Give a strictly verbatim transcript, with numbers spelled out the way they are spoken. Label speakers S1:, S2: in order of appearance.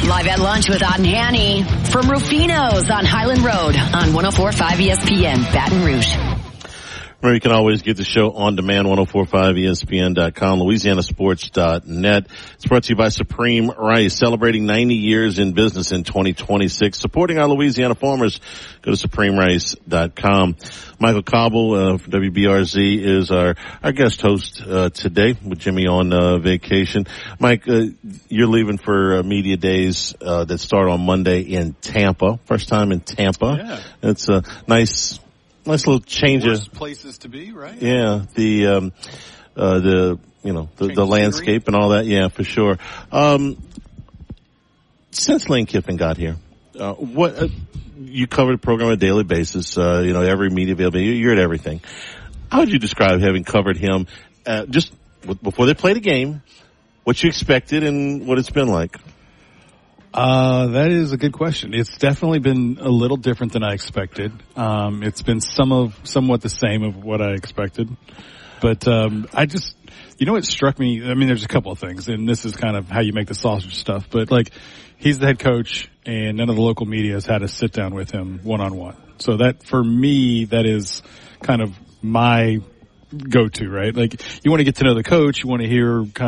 S1: Live at lunch with Ott and Hanny from Rufino's on Highland Road on one oh four point five E S P N, Baton Rouge.
S2: Remember, you can always get the show on demand, ten forty-five E S P N dot com, Louisiana Sports dot net. It's brought to you by Supreme Rice, celebrating ninety years in business in twenty twenty-six. Supporting our Louisiana farmers, go to Supreme Rice dot com. Michael Cobble of W B R Z is our, our guest host uh, today with Jimmy on uh, vacation. Mike, uh, you're leaving for uh, media days uh, that start on Monday in Tampa. First time in Tampa.
S3: Yeah.
S2: It's a nice... Nice little change
S3: Worst
S2: of
S3: places to be, right?
S2: Yeah, the um, uh, the you know the, the landscape and all that. Yeah, for sure. Um, since Lane Kiffin got here, uh, what uh, you covered the program on a daily basis. Uh, you know, every media available. You're at everything. How would you describe having covered him uh, just before they played a game? What you expected and what it's been like?
S4: Uh, that is a good question. It's definitely been a little different than I expected. Um, it's been some of, somewhat the same of what I expected. But, um, I just, you know what struck me? I mean, there's a couple of things, and this is kind of how you make the sausage stuff, but like, he's the head coach, and none of the local media has had a sit down with him one-on-one. So that, for me, that is kind of my go-to, right? Like, you want to get to know the coach, you want to hear kind